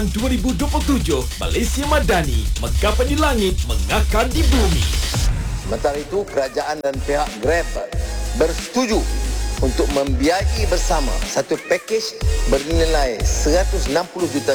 Tahun 2027, Malaysia Madani menggapai di langit, mengakar di bumi. Sementara itu, kerajaan dan pihak Grab bersetuju untuk membiayai bersama satu pakej bernilai 160 juta